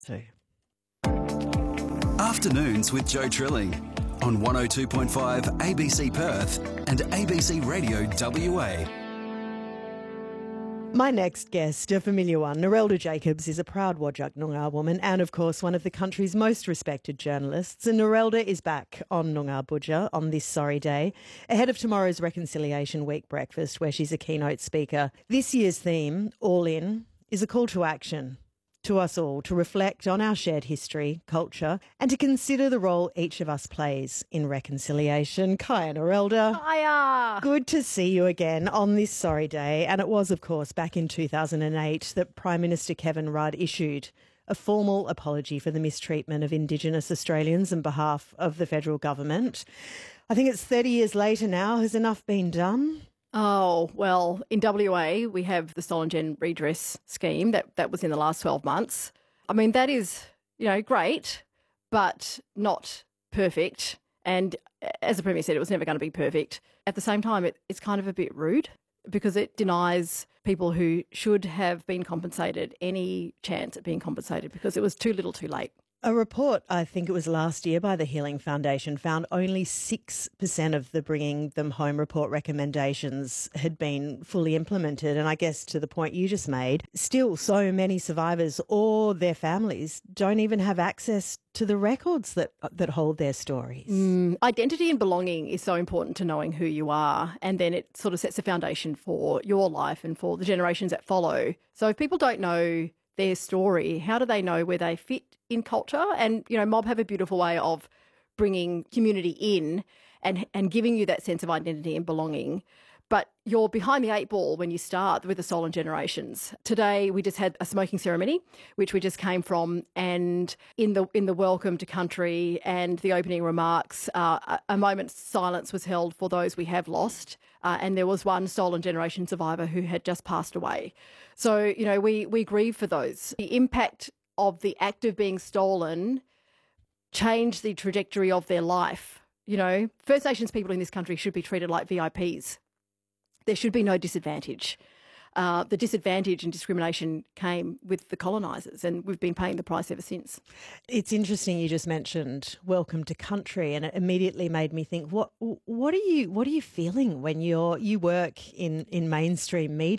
too. Afternoons with Joe Trilling on 102.5 ABC Perth and ABC Radio WA. My next guest, a familiar one, Narelda Jacobs, is a proud Whadjuk Noongar woman and, of course, one of the country's most respected journalists. And Narelda is back on Noongar Budja on this sorry day, ahead of tomorrow's Reconciliation Week breakfast, where she's a keynote speaker. This year's theme, All In, is a call to action to us all to reflect on our shared history, culture, and to consider the role each of us plays in reconciliation. Kaya Narelda. Hiya! Good to see you again on this sorry day. And it was, of course, back in 2008 that Prime Minister Kevin Rudd issued a formal apology for the mistreatment of Indigenous Australians on behalf of the federal government. I think it's 30 years later now. Has enough been done? Oh, well, in WA, we have the Stolen Gen Redress Scheme that was in the last 12 months. I mean, that is, great, but not perfect. And as the Premier said, it was never going to be perfect. At the same time, it's kind of a bit rude because it denies people who should have been compensated any chance at being compensated because it was too little too late. A report, I think it was last year by the Healing Foundation, found only 6% of the Bringing Them Home report recommendations had been fully implemented. And I guess to the point you just made, still so many survivors or their families don't even have access to the records that hold their stories. Identity and belonging is so important to knowing who you are, and then it sort of sets a foundation for your life and for the generations that follow. So if people don't know their story, how do they know where they fit in culture? And, Mob have a beautiful way of bringing community in and giving you that sense of identity and belonging. But you're behind the eight ball when you start with the Stolen Generations. Today, we just had a smoking ceremony, which we just came from, and in the welcome to country and the opening remarks, a moment's silence was held for those we have lost. And there was one Stolen Generation survivor who had just passed away. So, we grieve for those. The impact of the act of being stolen changed the trajectory of their life. First Nations people in this country should be treated like VIPs. There should be no disadvantage. The disadvantage and discrimination came with the colonisers, and we've been paying the price ever since. It's interesting you just mentioned welcome to country, and it immediately made me think, what are you feeling when you work in mainstream media?